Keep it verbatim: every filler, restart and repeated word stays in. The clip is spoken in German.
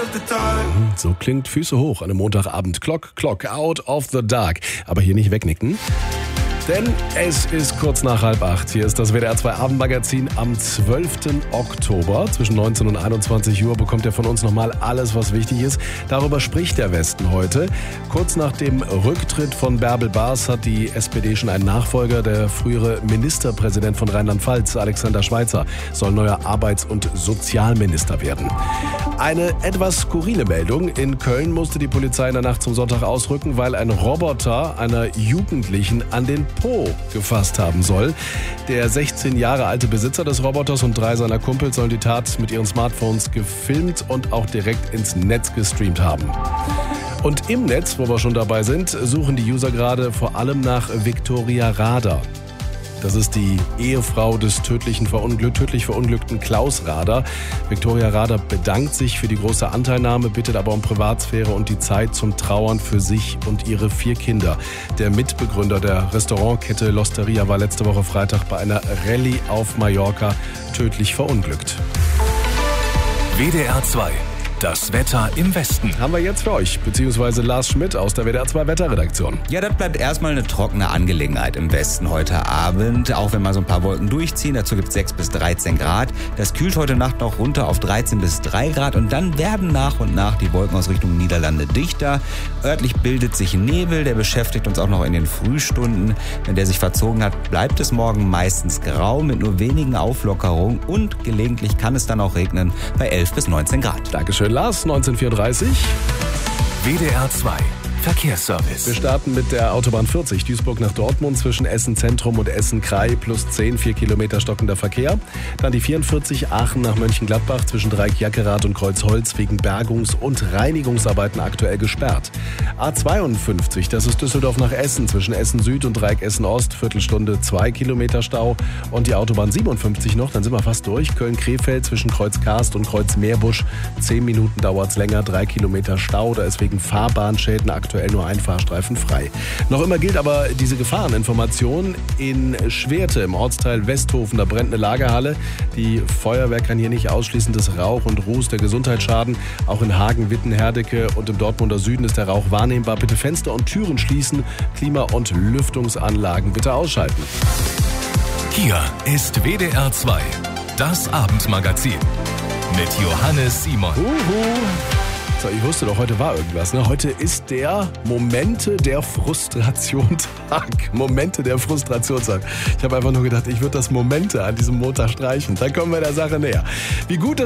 So klingt Füße hoch an einem Montagabend. Clock, Clock, out of the dark. Aber hier nicht wegnicken. Denn es ist kurz nach halb acht. Hier ist das W D R zwei Abendmagazin am zwölften Oktober. Zwischen neunzehn und einundzwanzig Uhr bekommt ihr von uns nochmal alles, was wichtig ist. Darüber spricht der Westen heute. Kurz nach dem Rücktritt von Bärbel Baas hat die S P D schon einen Nachfolger. Der frühere Ministerpräsident von Rheinland-Pfalz, Alexander Schweitzer, soll neuer Arbeits- und Sozialminister werden. Eine etwas skurrile Meldung. In Köln musste die Polizei in der Nacht zum Sonntag ausrücken, weil ein Roboter einer Jugendlichen an den Po gefasst haben soll. Der sechzehn Jahre alte Besitzer des Roboters und drei seiner Kumpels sollen die Tat mit ihren Smartphones gefilmt und auch direkt ins Netz gestreamt haben. Und im Netz, wo wir schon dabei sind, suchen die User gerade vor allem nach Viktoria Rader. Das ist die Ehefrau des tödlichen Verunglück- tödlich verunglückten Klaus Rader. Viktoria Rader bedankt sich für die große Anteilnahme, bittet aber um Privatsphäre und die Zeit zum Trauern für sich und ihre vier Kinder. Der Mitbegründer der Restaurantkette L'Osteria war letzte Woche Freitag bei einer Rallye auf Mallorca tödlich verunglückt. W D R zwei. Das Wetter im Westen. Haben wir jetzt für euch, beziehungsweise Lars Schmidt aus der W D R zwei Wetterredaktion. Ja, das bleibt erstmal eine trockene Angelegenheit im Westen heute Abend, auch wenn mal so ein paar Wolken durchziehen. Dazu gibt es sechs bis dreizehn Grad. Das kühlt heute Nacht noch runter auf dreizehn bis drei Grad und dann werden nach und nach die Wolken aus Richtung Niederlande dichter. Örtlich bildet sich Nebel, der beschäftigt uns auch noch in den Frühstunden. Wenn der sich verzogen hat, bleibt es morgen meistens grau mit nur wenigen Auflockerungen und gelegentlich kann es dann auch regnen bei elf bis neunzehn Grad. Dankeschön, Lars, neunzehnhundertvierunddreißig. W D R zwei Verkehrsservice. Wir starten mit der Autobahn vierzig, Duisburg nach Dortmund zwischen Essen Zentrum und Essen Krai, plus zehn, vier Kilometer stockender Verkehr. Dann die vierundvierzig Aachen nach Mönchengladbach zwischen Dreieck Jackerath und Kreuzholz wegen Bergungs- und Reinigungsarbeiten aktuell gesperrt. A zweiundfünfzig, das ist Düsseldorf nach Essen zwischen Essen Süd und Dreieck Essen Ost, Viertelstunde, zwei Kilometer Stau. Und die Autobahn siebenundfünfzig noch, dann sind wir fast durch. Köln-Krefeld zwischen Kreuz Karst und Kreuz Meerbusch, zehn Minuten dauert's länger, drei Kilometer Stau. Da ist wegen Fahrbahnschäden aktuell nur ein Fahrstreifen frei. Noch immer gilt aber diese Gefahreninformation in Schwerte im Ortsteil Westhofen. Da brennt eine Lagerhalle. Die Feuerwehr kann hier nicht ausschließen, dass Rauch und Ruß der Gesundheitsschaden. Auch in Hagen, Witten, Herdecke und im Dortmunder Süden ist der Rauch wahrnehmbar. Bitte Fenster und Türen schließen. Klima- und Lüftungsanlagen bitte ausschalten. Hier ist W D R zwei, das Abendmagazin mit Johannes Simon. Uhu. So, ich wusste doch, heute war irgendwas. Ne? Heute ist der Momente der Frustration-Tag. Momente der Frustrationstag. Ich habe einfach nur gedacht, ich würde das Momente an diesem Montag streichen. Dann kommen wir der Sache näher. Wie gut es